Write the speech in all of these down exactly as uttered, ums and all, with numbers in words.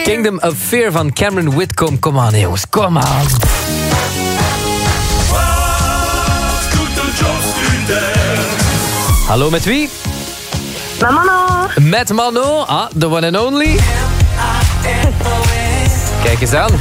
Kingdom of Fear van Cameron Whitcomb. Kom aan, jongens, kom aan. Hallo, met wie? Met Mano. Met Mano. Ah, the one and only. Kijk eens aan.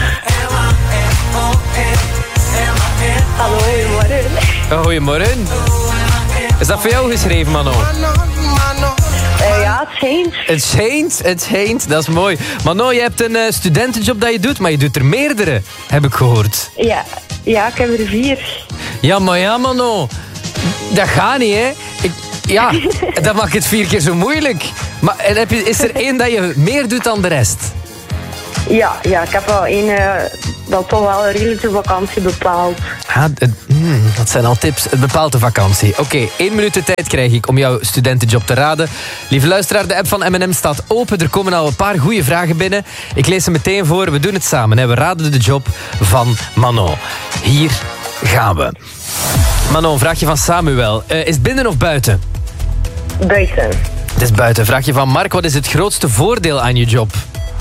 Hallo, goedemorgen. Oh, goedemorgen. Is dat voor jou geschreven, Mano? Uh, ja, het schijnt. Het schijnt, het schijnt. Dat is mooi. Mano, je hebt een uh, studentenjob dat je doet, maar je doet er meerdere, heb ik gehoord. Ja, ja, ik heb er vier. Ja, maar ja, Mano. Dat gaat niet, hè. Ik, ja, dat maakt het vier keer zo moeilijk. Maar en heb je, is er één dat je meer doet dan de rest? Ja, ja, ik heb wel één uh, dat toch wel een redelijke vakantie bepaalt. Ah, het, mm, dat zijn al tips. Het bepaalt de vakantie. Oké, okay, één minuut de tijd krijg ik om jouw studentenjob te raden. Lieve luisteraar, de app van M en M staat open. Er komen al een paar goede vragen binnen. Ik lees ze meteen voor. We doen het samen. Hè. We raden de job van Manon. Hier gaan we. Manon, vraagje van Samuel. Uh, is het binnen of buiten? Buiten. Het is buiten. Vraagje van Mark. Wat is het grootste voordeel aan je job?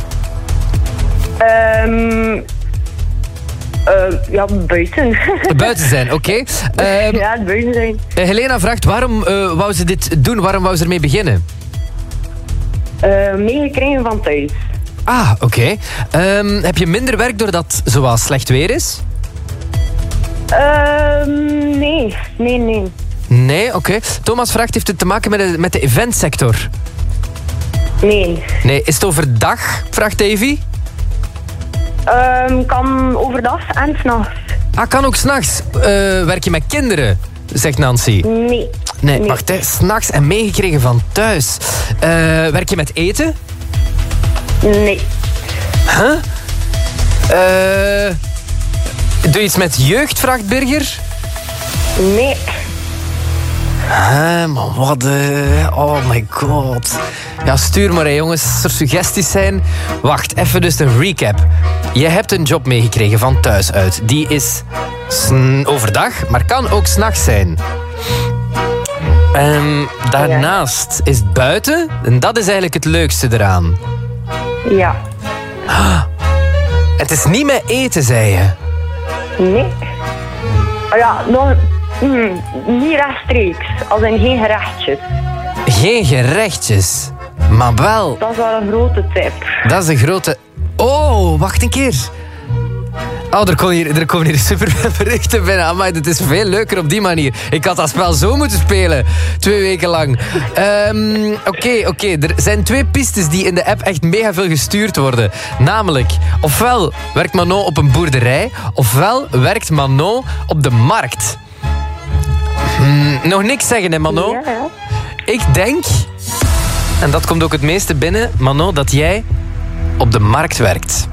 Um, uh, ja, buiten. Buiten zijn, oké. Okay. Um, ja, het buiten zijn. Uh, Helena vraagt, waarom uh, wou ze dit doen? Waarom wou ze ermee beginnen? Uh, meegekregen van thuis. Ah, oké. Okay. Um, heb je minder werk doordat zoals slecht weer is? Uh, nee, nee, nee. Nee, oké. Okay. Thomas vraagt, heeft het te maken met de, met de eventsector? Nee. Nee, is het overdag? Vraagt Davy. Um, kan overdag en 's nachts. Ah, kan ook 's nachts. Uh, werk je met kinderen, zegt Nancy. Nee. Nee, nee. wacht, hè. 's nachts en meegekregen van thuis. Uh, werk je met eten? Nee. Huh? Uh, doe je iets met jeugd, vraagt Birger? Nee. Huh, maar wat... Uh, oh my god. Ja, stuur maar, hè, jongens, als er suggesties zijn. Wacht, even dus een recap. Je hebt een job meegekregen van thuis uit. Die is overdag, maar kan ook 's nachts zijn. Um, daarnaast is het buiten. En dat is eigenlijk het leukste eraan. Ja. Ah, het is niet met eten, zei je? Nee. Oh ja, nog... Mm, niet rechtstreeks. Als in geen gerechtjes. Geen gerechtjes. Maar wel... Dat is wel een grote tip. Dat is een grote... Oh, wacht een keer. Oh, er komen hier, er komen hier super berichten binnen. Amai, het is veel leuker op die manier. Ik had dat spel zo moeten spelen. Twee weken lang. Um, Oké, okay, oké. Okay. Er zijn twee pistes die in de app echt mega veel gestuurd worden. Namelijk, ofwel werkt Manon op een boerderij, ofwel werkt Manon op de markt. Hmm, nog niks zeggen, hè, Manon? Ja, ja. Ik denk, en dat komt ook het meeste binnen, Manon, dat jij op de markt werkt.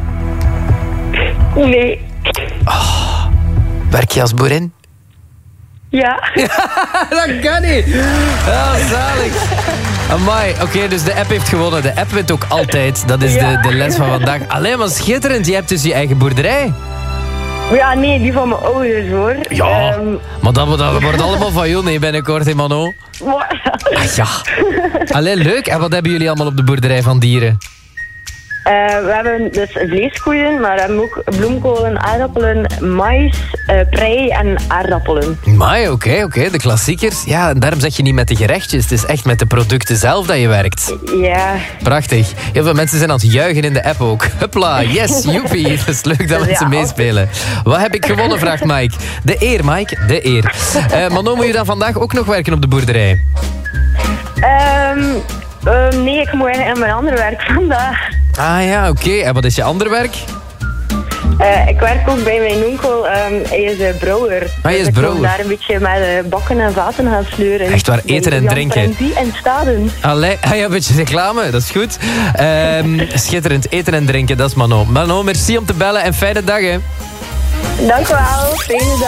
Nee. Oh, werk je als boerin? Ja. Dat kan niet. Ja, zalig. Amai. Oké, okay, dus de app heeft gewonnen. De app wint ook altijd. Dat is ja. de, de les van vandaag. Alleen maar schitterend. Je hebt dus je eigen boerderij. Ja, nee, die van mijn ouders, hoor. Ja, um... maar dat, dat wordt allemaal van jou, nee, binnenkort, hè, Mano. Ah, ja. Allee, leuk. En wat hebben jullie allemaal op de boerderij van dieren? Uh, we hebben dus vleeskoeien, maar we hebben ook bloemkolen, aardappelen, maïs, uh, prei en aardappelen. Mai, oké, okay, oké, okay, de klassiekers. Ja, en daarom zeg je niet met de gerechtjes. Het is echt met de producten zelf dat je werkt. Ja. Prachtig. Heel veel mensen zijn aan het juichen in de app ook. Hupla, yes, joepie. Het is leuk dat mensen ja, meespelen. Wat heb ik gewonnen, vraagt Mike. De eer, Mike, de eer. Uh, Manon, moet je dan vandaag ook nog werken op de boerderij? Um, uh, nee, ik moet eigenlijk aan mijn andere werk vandaag. Ah ja, oké. Okay. En wat is je andere werk? Uh, ik werk ook bij mijn onkel. Um, hij is uh, brouwer. Hij is dus brouwer. Ik moet daar een beetje met uh, bakken en vaten gaan sleuren. Echt waar, eten en drinken. En staden. Allee, ah, ja, een beetje reclame, dat is goed. Um, schitterend, eten en drinken, dat is Manon. Manon, merci om te bellen en fijne dag, hè. Dank u wel, fijne dag.